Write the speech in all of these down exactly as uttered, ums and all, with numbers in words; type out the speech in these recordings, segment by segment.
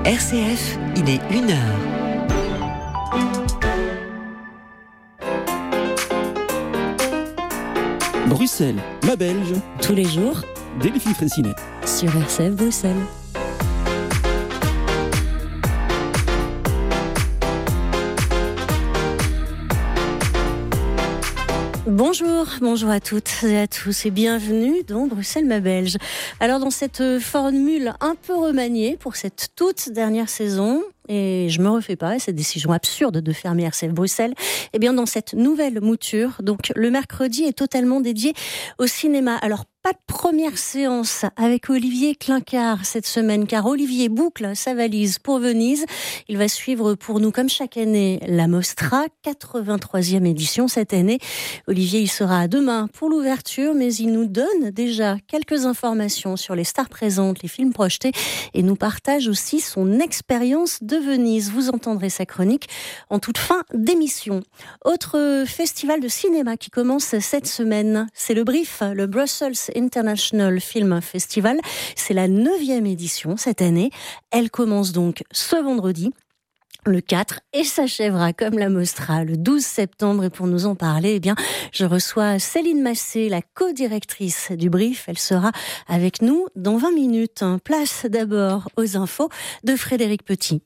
R C F, il est une heure. Bruxelles, ma Belge. Tous les jours, Delphine Fraissinet. sur R C F Bruxelles. Bonjour, bonjour à toutes et à tous et bienvenue dans Bruxelles ma Belge. Alors dans cette formule un peu remaniée pour cette toute dernière saison, et je me refais pas, cette décision absurde de fermer R C F Bruxelles, et bien dans cette nouvelle mouture, donc le mercredi est totalement dédié au cinéma. Alors pas de première séance avec Olivier Klinkert cette semaine, car Olivier boucle sa valise pour Venise. Il va suivre pour nous, comme chaque année, la Mostra, quatre-vingt-troisième édition cette année. Olivier y sera demain pour l'ouverture, mais il nous donne déjà quelques informations sur les stars présentes, les films projetés, et nous partage aussi son expérience de Venise. Vous entendrez sa chronique en toute fin d'émission. Autre festival de cinéma qui commence cette semaine, c'est le BRIF, le Brussels International Film Festival. C'est la neuvième édition cette année. Elle commence donc ce vendredi, le quatre, et s'achèvera comme la Mostra le douze septembre. Et pour nous en parler, eh bien, je reçois Céline Massé, la co-directrice du BRIF. Elle sera avec nous dans vingt minutes. Place d'abord aux infos de Frédéric Petit.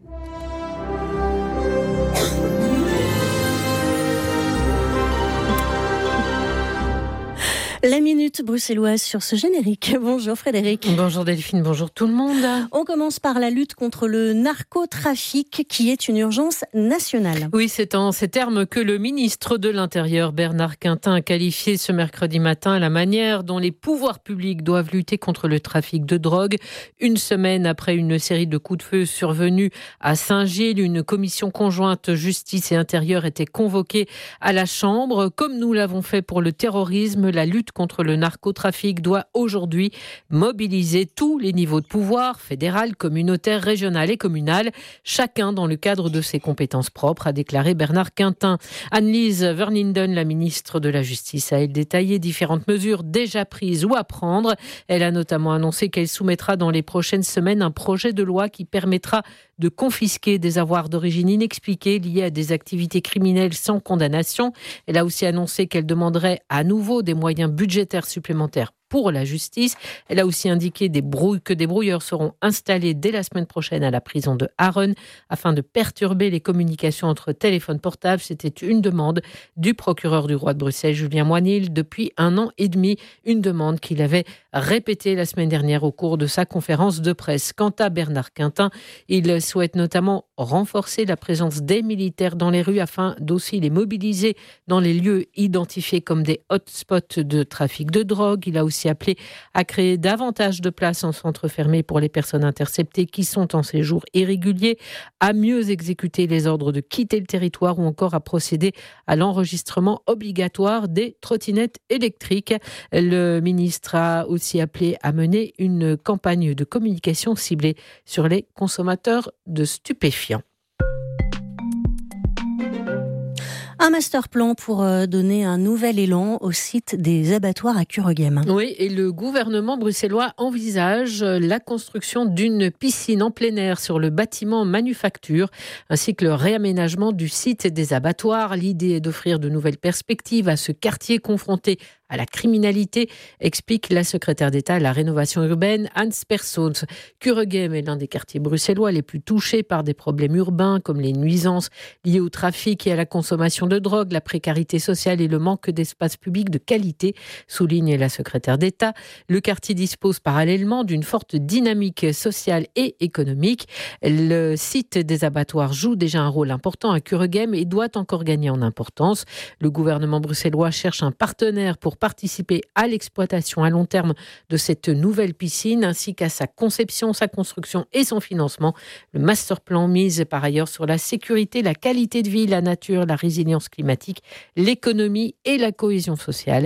La minute bruxelloise sur ce générique. Bonjour Frédéric. Bonjour Delphine, bonjour tout le monde. On commence par la lutte contre le narcotrafic qui est une urgence nationale. Oui, c'est en ces termes que le ministre de l'Intérieur Bernard Quintin a qualifié ce mercredi matin la manière dont les pouvoirs publics doivent lutter contre le trafic de drogue. Une semaine après une série de coups de feu survenus à Saint-Gilles, une commission conjointe justice et intérieur était convoquée à la Chambre. Comme nous l'avons fait pour le terrorisme, la lutte contre le narcotrafic doit aujourd'hui mobiliser tous les niveaux de pouvoir, fédéral, communautaire, régional et communal, chacun dans le cadre de ses compétences propres, a déclaré Bernard Quintin. Annelies Verlinden, la ministre de la Justice, a elle détaillé différentes mesures déjà prises ou à prendre. Elle a notamment annoncé qu'elle soumettra dans les prochaines semaines un projet de loi qui permettra de confisquer des avoirs d'origine inexpliquée liés à des activités criminelles sans condamnation. Elle a aussi annoncé qu'elle demanderait à nouveau des moyens budgétaires supplémentaires pour la justice. Elle a aussi indiqué des brouilles, que des brouilleurs seront installés dès la semaine prochaine à la prison de Harren afin de perturber les communications entre téléphones portables. C'était une demande du procureur du roi de Bruxelles, Julien Moinil, depuis un an et demi. Une demande qu'il avait répétée la semaine dernière au cours de sa conférence de presse. Quant à Bernard Quintin, il souhaite notamment renforcer la présence des militaires dans les rues afin d'aussi les mobiliser dans les lieux identifiés comme des hotspots de trafic de drogue. Il a aussi appelé à créer davantage de places en centre fermé pour les personnes interceptées qui sont en séjour irrégulier, à mieux exécuter les ordres de quitter le territoire ou encore à procéder à l'enregistrement obligatoire des trottinettes électriques. Le ministre a aussi appelé à mener une campagne de communication ciblée sur les consommateurs de stupéfiants. Un master plan pour donner un nouvel élan au site des abattoirs à Kuregem. Oui, et le gouvernement bruxellois envisage la construction d'une piscine en plein air sur le bâtiment manufacture, ainsi que le réaménagement du site des abattoirs. L'idée est d'offrir de nouvelles perspectives à ce quartier confronté à la criminalité, explique la secrétaire d'État à la rénovation urbaine, Hans Persons. Kuregem est l'un des quartiers bruxellois les plus touchés par des problèmes urbains comme les nuisances liées au trafic et à la consommation de drogue, la précarité sociale et le manque d'espace public de qualité, souligne la secrétaire d'État. Le quartier dispose parallèlement d'une forte dynamique sociale et économique. Le site des abattoirs joue déjà un rôle important à Kuregem et doit encore gagner en importance. Le gouvernement bruxellois cherche un partenaire pour participer à l'exploitation à long terme de cette nouvelle piscine, ainsi qu'à sa conception, sa construction et son financement. Le master plan mise par ailleurs sur la sécurité, la qualité de vie, la nature, la résilience climatique, l'économie et la cohésion sociale.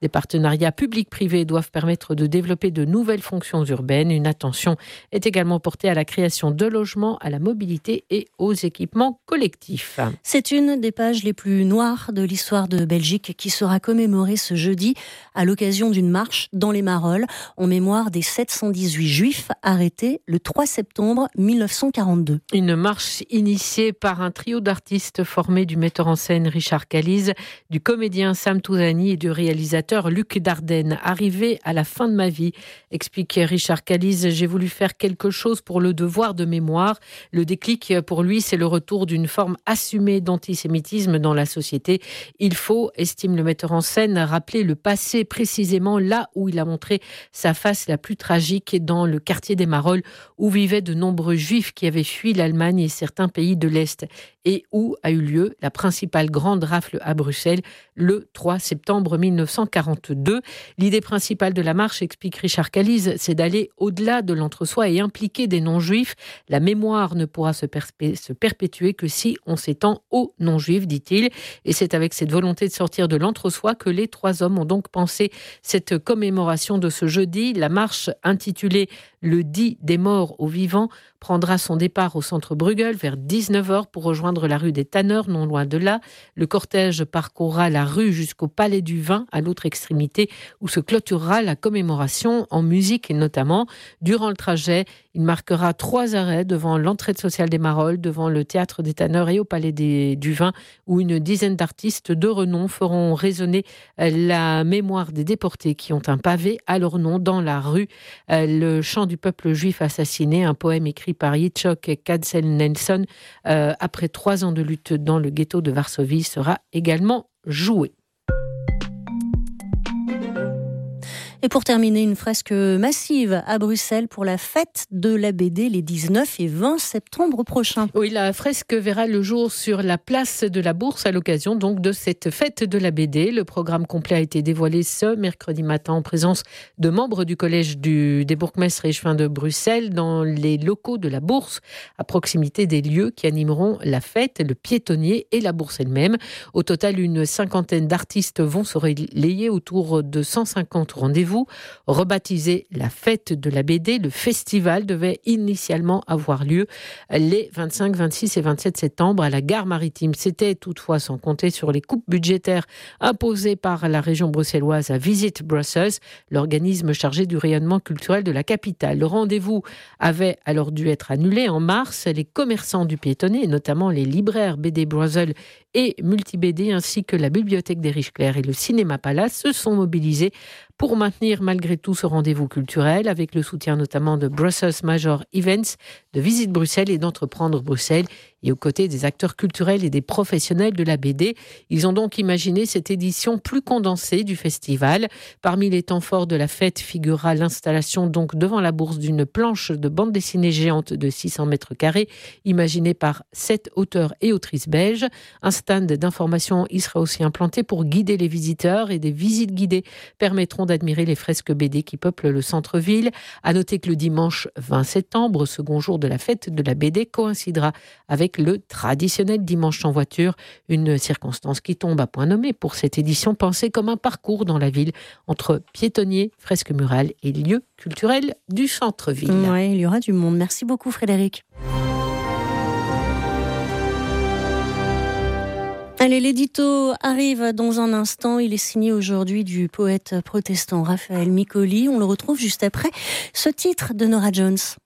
Des partenariats publics-privés doivent permettre de développer de nouvelles fonctions urbaines. Une attention est également portée à la création de logements, à la mobilité et aux équipements collectifs. C'est une des pages les plus noires de l'histoire de Belgique qui sera commémorée ce jeudi à l'occasion d'une marche dans les Marolles en mémoire des sept cent dix-huit juifs arrêtés le trois septembre mille neuf cent quarante-deux. Une marche initiée par un trio d'artistes formé du metteur en scène Richard Calise, du comédien Sam Touzani et du réalisateur Luc Dardenne. Arrivé à la fin de ma vie, explique Richard Calise, j'ai voulu faire quelque chose pour le devoir de mémoire. Le déclic pour lui, c'est le retour d'une forme assumée d'antisémitisme dans la société. Il faut, estime le metteur en scène, rappeler le passé précisément là où il a montré sa face la plus tragique dans le quartier des Marolles où vivaient de nombreux juifs qui avaient fui l'Allemagne et certains pays de l'Est et où a eu lieu la principale grande rafle à Bruxelles le trois septembre mille neuf cent quarante-deux. L'idée principale de la marche, explique Richard Calise, c'est d'aller au-delà de l'entre-soi et impliquer des non-juifs. La mémoire ne pourra se, persp- se perpétuer que si on s'étend aux non-juifs, dit-il. Et c'est avec cette volonté de sortir de l'entre-soi que les trois hommes ont donc pensé cette commémoration de ce jeudi. La marche intitulée « Le dit des morts aux vivants » prendra son départ au centre Bruegel vers dix-neuf heures pour rejoindre la rue des Tanneurs, non loin de là. Le cortège parcourra la rue jusqu'au Palais du Vin, à l'autre extrémité, où se clôturera la commémoration en musique et notamment. Durant le trajet, il marquera trois arrêts devant l'entraide sociale des Marolles, devant le théâtre des Tanneurs et au Palais des, du Vin, où une dizaine d'artistes de renom feront résonner la mémoire des déportés qui ont un pavé à leur nom dans la rue. Le chant du peuple juif assassiné, un poème écrit par Yitzhak Katznelson euh, après trois ans de lutte dans le ghetto de Varsovie, sera également joué. Et pour terminer, une fresque massive à Bruxelles pour la fête de la B D les dix-neuf et vingt septembre prochains. Oui, la fresque verra le jour sur la place de la Bourse à l'occasion donc de cette fête de la B D. Le programme complet a été dévoilé ce mercredi matin en présence de membres du collège du, des bourgmestres échevins de Bruxelles dans les locaux de la Bourse, à proximité des lieux qui animeront la fête, le piétonnier et la Bourse elle-même. Au total, une cinquantaine d'artistes vont se relayer autour de cent cinquante rendez-vous. Rebaptisé la fête de la B D, le festival devait initialement avoir lieu les vingt-cinq, vingt-six et vingt-sept septembre à la gare maritime. C'était toutefois sans compter sur les coupes budgétaires imposées par la région bruxelloise à Visit Brussels, l'organisme chargé du rayonnement culturel de la capitale. Le rendez-vous avait alors dû être annulé en mars. Les commerçants du piétonnier, notamment les libraires B D Brussels et Multi-B D, ainsi que la bibliothèque des Riches-Clairs et le Cinéma Palace, se sont mobilisés pour maintenir malgré tout ce rendez-vous culturel, avec le soutien notamment de Brussels Major Events, de Visite Bruxelles et d'Entreprendre Bruxelles, et aux côtés des acteurs culturels et des professionnels de la B D. Ils ont donc imaginé cette édition plus condensée du festival. Parmi les temps forts de la fête figurera l'installation donc devant la Bourse d'une planche de bande dessinée géante de six cents mètres carrés, imaginée par sept auteurs et autrices belges. Un stand d'information y sera aussi implanté pour guider les visiteurs, et des visites guidées permettront d'admirer les fresques B D qui peuplent le centre-ville. À noter que le dimanche vingt septembre, second jour de la fête de la B D, coïncidera avec le traditionnel dimanche en voiture, une circonstance qui tombe à point nommé pour cette édition pensée comme un parcours dans la ville entre piétonniers, fresques murales et lieux culturels du centre-ville. Oui, il y aura du monde. Merci beaucoup Frédéric. Allez, l'édito arrive dans un instant. Il est signé aujourd'hui du poète protestant Raphaël Micoli. On le retrouve juste après ce titre de Norah Jones.